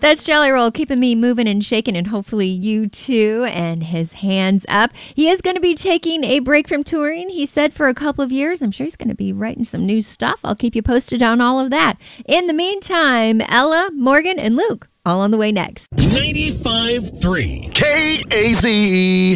That's Jelly Roll, keeping me moving and shaking, and hopefully you too. And his hands up. He is going to be taking a break from touring, he said, for a couple of years. I'm sure he's going to be writing some new stuff. I'll keep you posted on all of that. In the meantime, Ella, Morgan, and Luke, all on the way next. 95.3 KAZE.